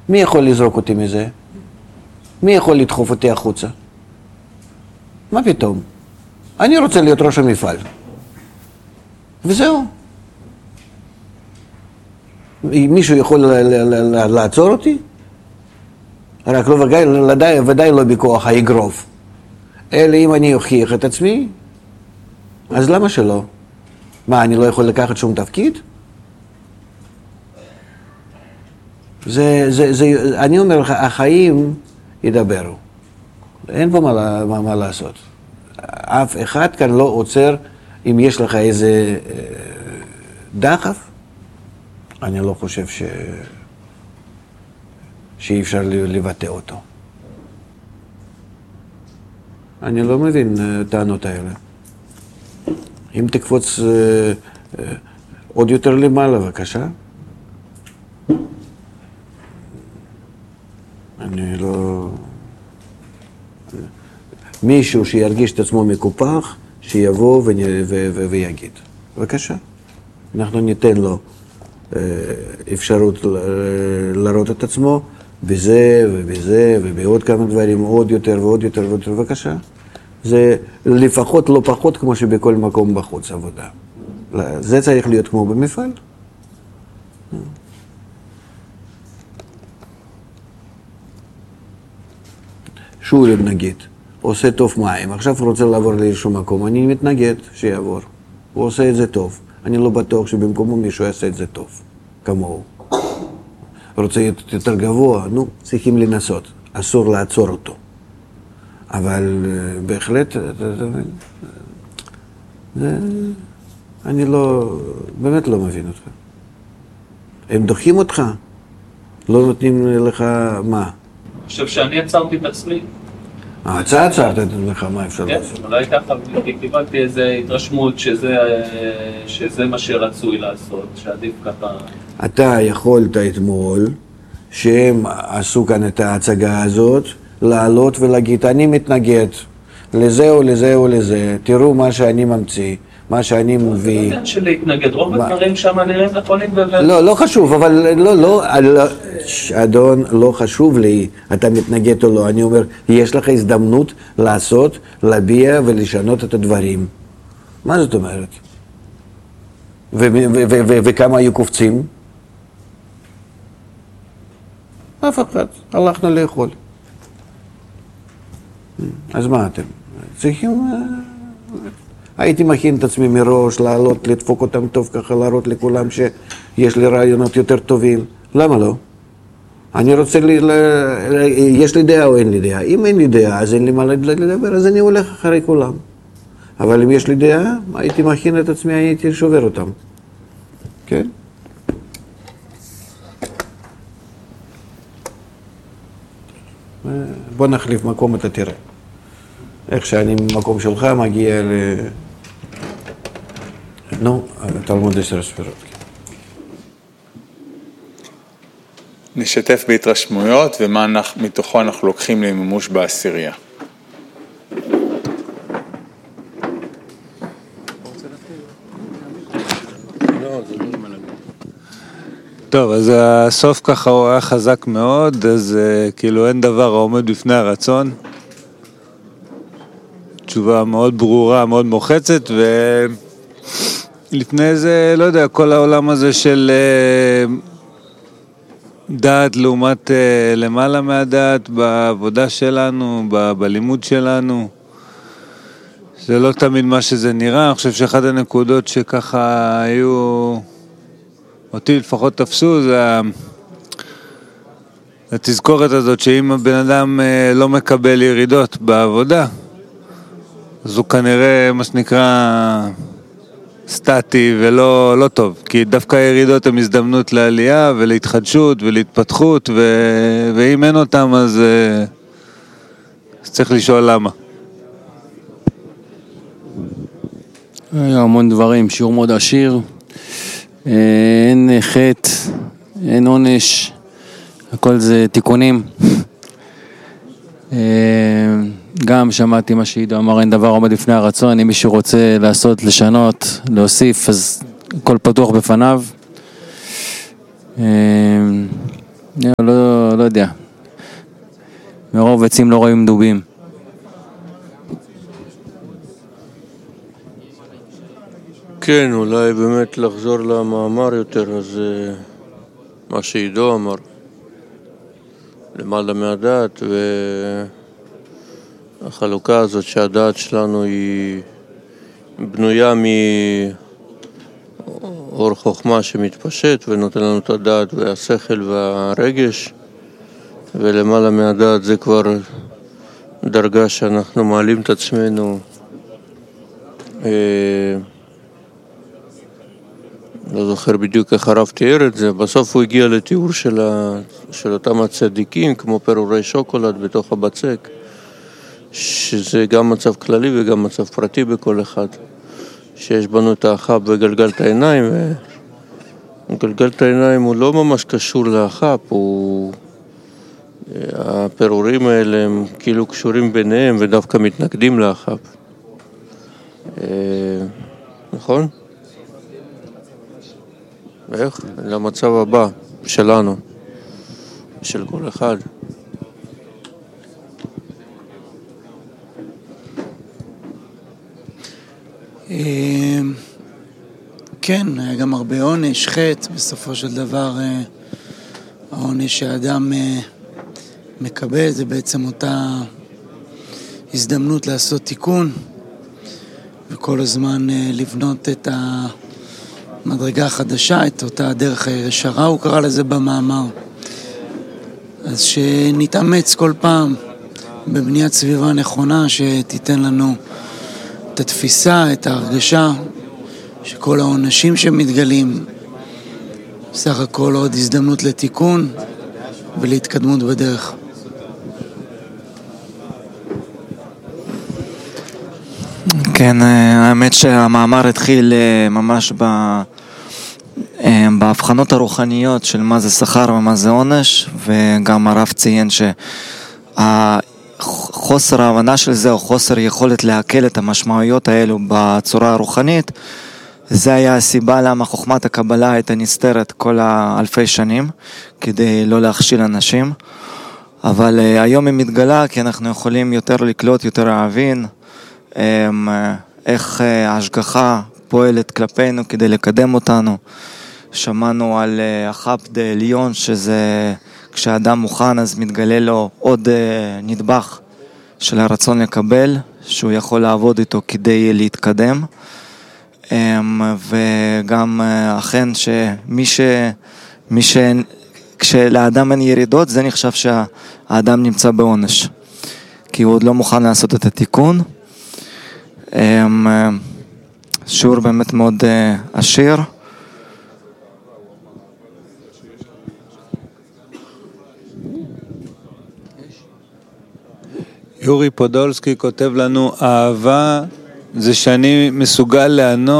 מי יכול לזרוק אותי מזה? מי יכול לדחוף אותי החוצה? מה פתאום? אני רוצה להיות ראש המפעל. וזהו. מישהו יכול לעצור אותי? רק לא ודאי לא בכוח האגרוף. אלא אם אני אוכיח את עצמי, אז למה שלא? מה, אני לא יכול לקחת שום תפקיד? אני אומר לך, החיים ידברו. אין פה מה לעשות. אף אחד כאן לא עוצר אם יש לך איזה דחף. אני לא חושב שאי אפשר לבטא אותו. אני לא מבין את הטענות האלה. אם תקפוץ עוד יותר למעלה, בבקשה. אני לא... מישהו שירגיש את עצמו מקופח, שיבוא ויגיד. בבקשה. אנחנו ניתן לו אפשרות לראות את עצמו בזה ובזה ובעוד כמה דברים, עוד יותר ועוד יותר ועוד יותר. בבקשה. זה לפחות לא פחות כמו שבכל מקום בחוץ עבודה. זה צריך להיות כמו במפעל. שולם נגיד, עושה טוב מים, עכשיו הוא רוצה לעבור לאיזשהו מקום, אני מתנגד שיעבור. הוא עושה את זה טוב. אני לא בטוח שבמקומו מישהו יעשה את זה טוב, כמוהו. רוצה יותר גבוה, צריכים לנסות. אסור לעצור אותו. אבל בהחלט, אני באמת לא מבין אותך. הם דוחים אותך? לא נותנים לך מה? אני חושב שאני עצרתי את עצמי. אתה עצרת את לך, מה אפשר לעשות? כן, אולי ככה קיבלתי איזו התרשמות שזה מה שרצוי לעשות, שעדיף ככה... אתה יכולת אתמול, שהם עשו כאן את ההצגה הזאת, לעלות ולהגיד, אני מתנגד לזה או לזה או לזה, תראו מה שאני ממציא, מה שאני מביא. זה לא עניין של להתנגד, רוב הדברים שם נראים נכונים לא חשוב, אבל אדון, לא חשוב לי, אתה מתנגד או לא, אני אומר, יש לך הזדמנות לעשות, להביע ולשנות את הדברים. מה זאת אומרת? וכמה היו קופצים? אף אחד, הלכנו לאכול. אז מה אתם? צריכים... הייתי מכין את עצמי מראש, לעלות, לדפוק אותם טוב ככה, להראות לכולם שיש לי רעיונות יותר טובים. למה לא? אני רוצה, יש לי דעה או אין לי דעה? אם אין לי דעה, אז אין לי מה לדבר, אז אני הולך אחרי כולם. אבל אם יש לי דעה, הייתי מכין את עצמי, הייתי שובר אותם. כן? בוא נחליף מקום, אתה תראה. איך שאני במקום שלך מגיע תלמוד 10 ספירות. נשתף בהתרשמויות ומה מתוכו אנחנו לוקחים למימוש בעשירייה. טוב, אז הסוף ככה הוא היה חזק מאוד, אז כאילו אין דבר העומד בפני הרצון. תשובה מאוד ברורה, מאוד מוחצת, ולפני זה, לא יודע, כל העולם הזה של דעת לעומת למעלה מהדעת, בעבודה שלנו, בלימוד שלנו, זה לא תמיד מה שזה נראה. אני חושב שאחת הנקודות שככה היו, אותי לפחות תפסו, זה התזכורת הזאת שאם הבן אדם לא מקבל ירידות בעבודה, אז הוא כנראה מה שנקרא סטטי ולא טוב, כי דווקא הירידות הן הזדמנות לעלייה ולהתחדשות ולהתפתחות, ואם אין אותם אז צריך לשאול למה. היה המון דברים, שיעור מאוד עשיר, אין חטא, אין עונש, הכל זה תיקונים. גם שמעתי מה שעידו אמר, אין דבר עומד לפני הרצון, אם מישהו רוצה לעשות, לשנות, להוסיף, אז הכל פתוח בפניו. לא יודע. מרוב עצים לא רואים דובים. כן, אולי באמת לחזור למאמר יותר, אז מה שעידו אמר, למעלה מהדעת, והחלוקה הזאת שהדעת שלנו היא בנויה מאור חוכמה שמתפשט ונותן לנו את הדעת והשכל והרגש, ולמעלה מהדעת זה כבר דרגה שאנחנו מעלים את עצמנו, לא זוכר בדיוק איך הרב תיאר את זה, בסוף הוא הגיע לתיאור של אותם הצדיקים, כמו פירורי שוקולד בתוך הבצק, שזה גם מצב כללי וגם מצב פרטי בכל אחד, שיש בנו את האחב וגלגל את העיניים, וגלגל את העיניים הוא לא ממש קשור לאחב, הפירורים האלה הם כאילו קשורים ביניהם ודווקא מתנגדים לאחב. נכון? ואיך? למצב הבא שלנו, של כל אחד. כן, היה גם הרבה עונש, חטא, בסופו של דבר העונש שהאדם מקבל זה בעצם אותה הזדמנות לעשות תיקון וכל הזמן לבנות את המדרגה החדשה, את אותה דרך הישרה, הוא קרא לזה במאמר. אז שנתאמץ כל פעם בבניית סביבה נכונה שתיתן לנו את התפיסה, את ההרגשה שכל העונשים שמתגלים בסך הכל עוד הזדמנות לתיקון ולהתקדמות בדרך. כן, האמת שהמאמר התחיל ממש בהבחנות הרוחניות של מה זה שכר ומה זה עונש, וגם הרב ציין שהחוסר ההבנה של זה או חוסר יכולת להקל את המשמעויות האלו בצורה הרוחנית, זה היה הסיבה למה חוכמת הקבלה הייתה נסתרת כל האלפי שנים, כדי לא להכשיל אנשים. אבל היום היא מתגלה כי אנחנו יכולים יותר לקלוט, יותר להבין איך ההשגחה פועלת כלפינו כדי לקדם אותנו. שמענו על החפ דעליון, שזה כשאדם מוכן אז מתגלה לו עוד נדבך של הרצון לקבל, שהוא יכול לעבוד איתו כדי להתקדם. וגם אכן כשלאדם אין ירידות זה נחשב שהאדם נמצא בעונש, כי הוא עוד לא מוכן לעשות את התיקון. שיעור באמת מאוד עשיר. יורי פודולסקי כותב לנו, אהבה זה שאני מסוגל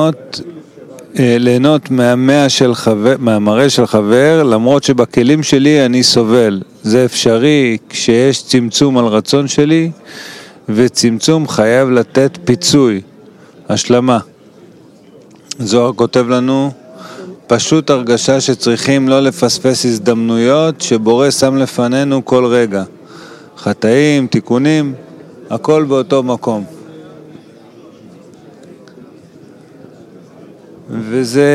ליהנות מהמראה של חבר, למרות שבכלים שלי אני סובל. זה אפשרי כשיש צמצום על רצון שלי, וצמצום חייב לתת פיצוי, השלמה. זוהר כותב לנו, פשוט הרגשה שצריכים לא לפספס הזדמנויות שבורא שם לפנינו כל רגע. חטאים, תיקונים, הכל באותו מקום. וזה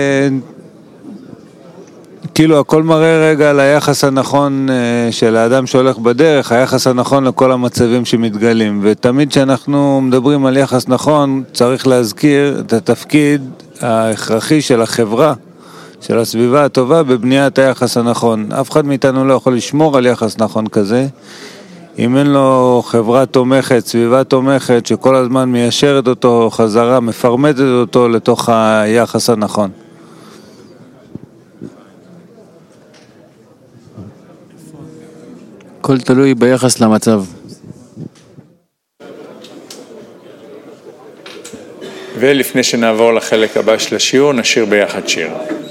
כאילו הכל מראה רגע על היחס הנכון של האדם שהולך בדרך, היחס הנכון לכל המצבים שמתגלים. ותמיד כשאנחנו מדברים על יחס נכון, צריך להזכיר את התפקיד ההכרחי של החברה, של הסביבה הטובה בבניית היחס הנכון. אף אחד מאיתנו לא יכול לשמור על יחס נכון כזה, אם אין לו חברה תומכת, סביבה תומכת, שכל הזמן מיישרת אותו חזרה, מפרמטת אותו לתוך היחס הנכון. הכל תלוי ביחס למצב. ולפני שנעבור לחלק הבא של השיעור, נשיר ביחד שיר.